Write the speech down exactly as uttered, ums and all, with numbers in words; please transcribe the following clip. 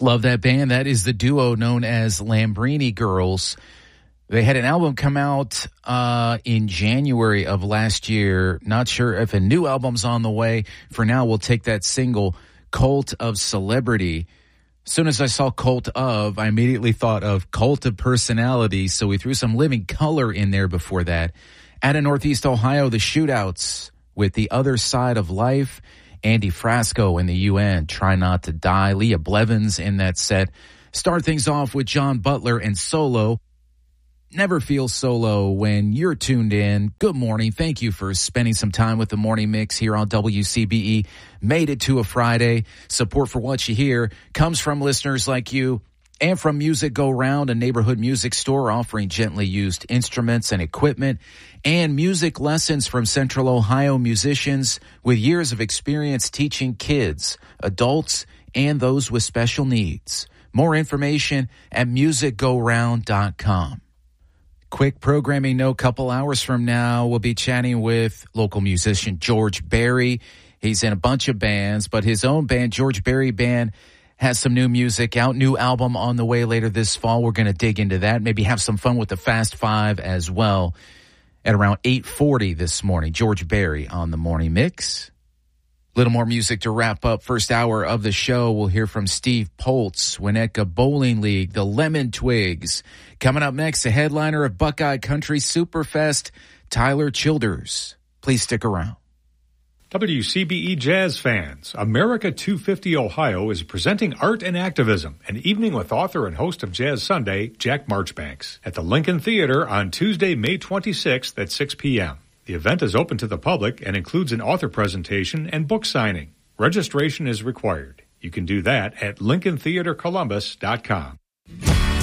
Love that band. That is the duo known as Lambrini Girls. They had an album come out uh, in January of last year. Not sure if a new album's on the way. For now, we'll take that single, Cult of Celebrity. As soon as I saw Cult of, I immediately thought of Cult of Personality, so we threw some Living Color in there before that. Out of Northeast Ohio, the Shootouts with The Other Side of Life. Andy Frasco in the U N, Try Not to Die. Leah Blevins in that set. Start things off with John Butler and Solo. Never feel solo when you're tuned in. Good morning. Thank you for spending some time with the Morning Mix here on W C B E. Made it to a Friday. Support for what you hear comes from listeners like you and from Music Go Round, a neighborhood music store offering gently used instruments and equipment, and music lessons from Central Ohio musicians with years of experience teaching kids, adults, and those with special needs. More information at music go round dot com. Quick programming note, couple hours from now, we'll be chatting with local musician George Berry. He's in a bunch of bands, but his own band, George Berry Band, has some new music out, new album on the way later this fall. We're going to dig into that, maybe have some fun with the Fast Five as well. At around eight forty this morning, George Berry on the Morning Mix. Little more music to wrap up first hour of the show. We'll hear from Steve Poltz, Winnetka Bowling League, the Lemon Twigs. Coming up next, the headliner of Buckeye Country Superfest, Tyler Childers. Please stick around. W C B E Jazz fans, America two fifty Ohio is presenting Art and Activism, an evening with author and host of Jazz Sunday, Jack Marchbanks, at the Lincoln Theater on Tuesday, May twenty-sixth at six p.m. The event is open to the public and includes an author presentation and book signing. Registration is required. You can do that at lincoln theater columbus dot com.